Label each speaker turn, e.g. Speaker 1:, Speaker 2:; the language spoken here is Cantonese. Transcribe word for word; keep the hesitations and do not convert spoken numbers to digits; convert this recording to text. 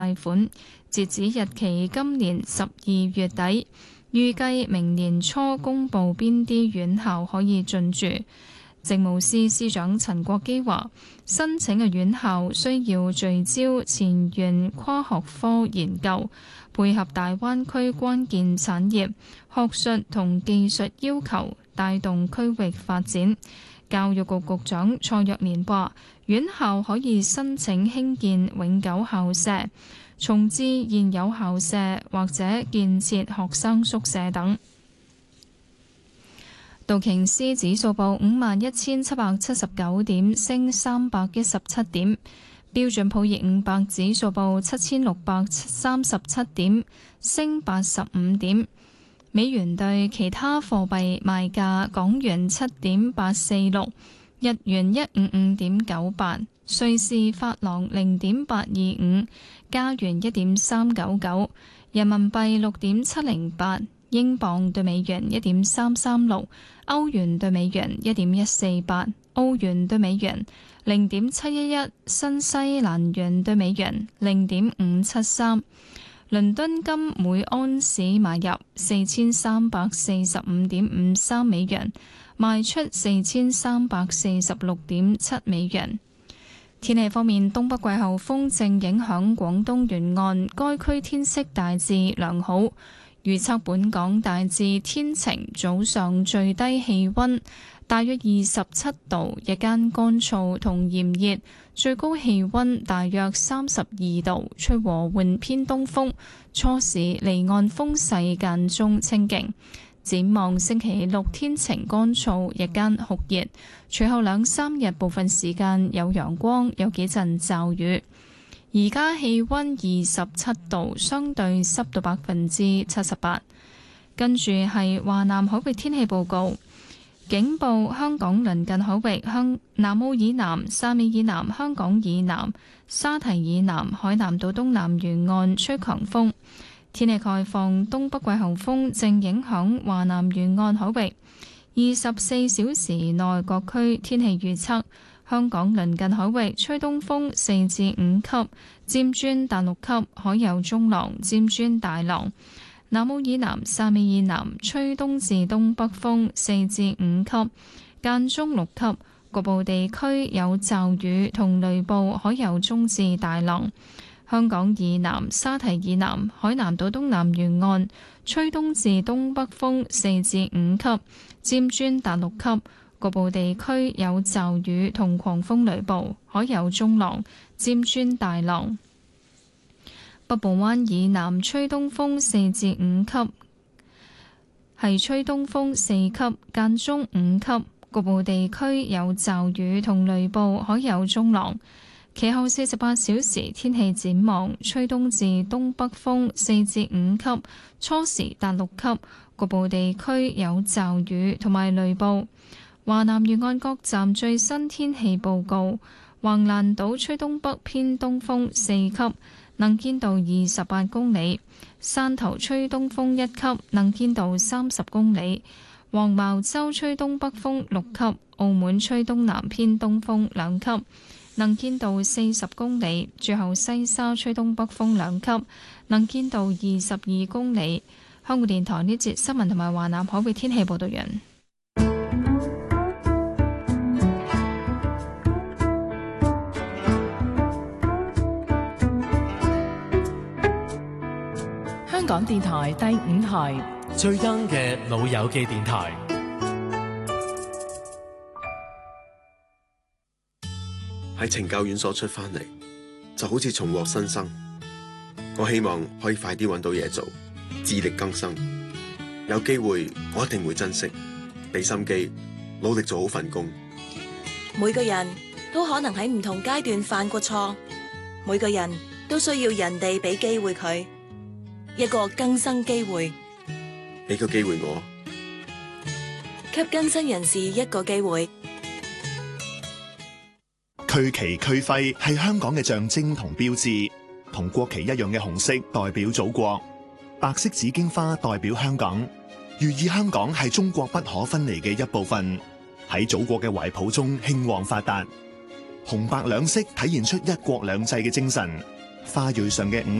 Speaker 1: 貸款，截止日期今年十二月底，預計明年初公布邊啲院校可以進駐。政務司司長陳國基話，申請嘅院校需要聚焦前沿跨學科研究，配合大灣區關鍵產業、學術同技術要求，帶動區域發展。教育局局長蔡若蓮話，院校可以申請興建永久校舍、重置現有校舍或者建設學生宿舍等。道瓊斯指數報五萬一千七百七十九點，升三百一十七點。標準普爾五百指數報七千六百三十七點，升八十五點。美元對其他貨幣賣價：港元七點八四六，日元一五五點九八，瑞士法郎零點八二五，加元一點三九九，人民幣六點七零八。英鎊對美元一點三三六，歐元對美元一點一四八，澳元對美元零點七一一，新西蘭元對美元零點五七三。倫敦金每安士買入四千三百四十五點五三美元，賣出四千三百四十六點七美元。天氣方面，東北季候風正影響廣東沿岸，該區天色大致良好。預測本港大致天晴，早上最低氣溫大約二十七度，日間乾燥同炎熱，最高氣溫大約三十二度，吹和緩偏東風，初時離岸風勢間中清勁。展望星期六天晴乾燥，日間酷熱，隨後兩三日部分時間有陽光，有幾陣驟雨。而家氣溫二十七度，相對濕度百分之七十八。跟住係華南海域天氣報告，警報香港鄰近海域向南澳以南、汕尾以南、香港以南、沙堤以南、海南島東南沿岸吹強風。天氣概況，東北季候風正影響華南沿岸海域。二十四小時內各區天氣預測。香港鄰近海域吹東風四至五級，漸轉達六級，海有中浪，漸轉大浪。南澳以南、汕尾以南吹東至東北風四至五級，間中六級，局部地區有驟雨同雷暴，海有中至大浪。香港以南、沙堤以南、海南島東南沿岸吹東至東北風四至五級，漸轉達六級。局部地區有驟雨同狂風雷暴，海有中浪，漸轉大浪。北部灣以南吹東風四至五級，係吹東風四級，間中五級。局部地區有驟雨同雷暴，海有中浪。其後四十八小時天氣展望，吹東至東北風四至五級，初時達六級。局部地區有驟雨同埋雷暴。華南沿岸各站最新天氣報告：橫瀾島吹東北偏東風四級，能見度二十八公里；汕頭吹東風一級，能見度三十公里；黃茅洲吹東北風六級；澳門吹東南偏東風兩級，能見度四十公里；最後西沙吹東北風兩級，能見度二十二公里。香港電台呢節新聞同埋華南海域天氣報道完。
Speaker 2: 香港電台第五台
Speaker 3: 最 young 嘅老友記電台，
Speaker 4: 喺懲教院所出翻嚟，就好似重獲新生。我希望可以快啲揾到嘢做，自力更生。有機會我一定會珍惜，俾心機，努力做好份工。
Speaker 5: 每個人都可能喺唔同階段犯過錯，每個人都需要人哋俾機會佢。一個更生機會，
Speaker 4: 俾個機會我，
Speaker 5: 給更生人士一個機會。
Speaker 6: 區旗區徽係香港嘅象徵同標誌，同國旗一樣嘅紅色代表祖國，白色紫荊花代表香港，寓意香港係中國不可分離嘅一部分，喺祖國嘅懷抱中興旺發達。紅白兩色體現出一國兩制嘅精神， 花蕊上嘅五